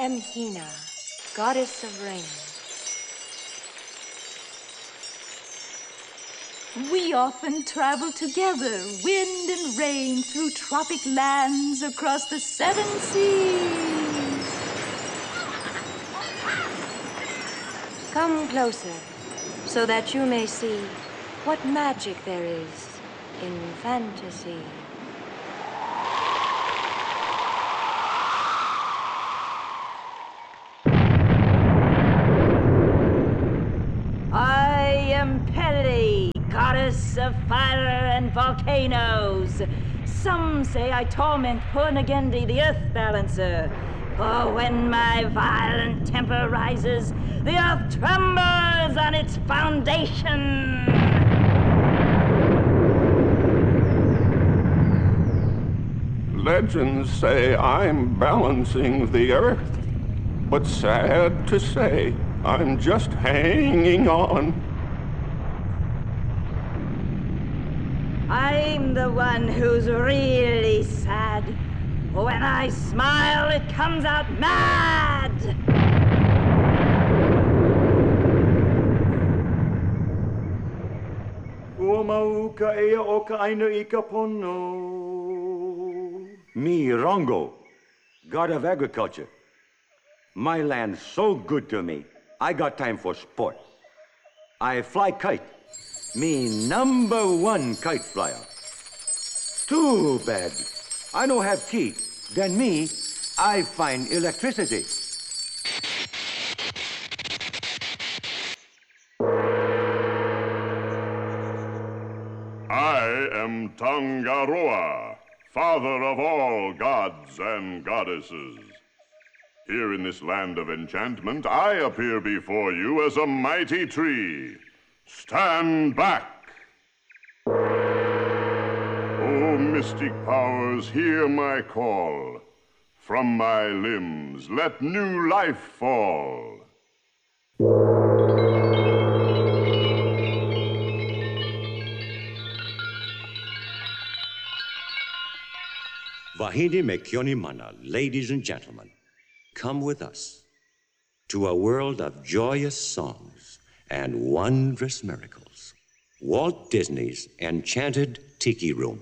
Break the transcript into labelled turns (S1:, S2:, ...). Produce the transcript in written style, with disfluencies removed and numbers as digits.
S1: am Hina, goddess of rain.
S2: We often travel together, wind and rain, through tropic lands across the 7 seas.
S1: Come closer, so that you may see what magic there is in fantasy.
S3: I am Pele, goddess of fire and volcanoes. Some say I torment Purnagendi, the earth balancer. For when my violent temper rises, the earth trembles on its foundation.
S4: Legends say I'm balancing the earth, but sad to say, I'm just hanging on.
S3: I'm the one who's really sad. When I smile, it comes out mad.
S5: Ua mau ka ea o ka aina I ka pono. Me, Rongo, god of agriculture. My land's so good to me, I got time for sport. I fly kite. Me #1 kite flyer. Too bad. I don't have key. Then me, I find electricity.
S6: I am Tangaroa, father of all gods and goddesses. Here in this land of enchantment, I appear before you as a mighty tree. Stand back! O mystic powers, hear my call. From my limbs, let new life fall.
S7: Wahine me kioni mana, ladies and gentlemen, come with us to a world of joyous songs and wondrous miracles. Walt Disney's Enchanted Tiki Room.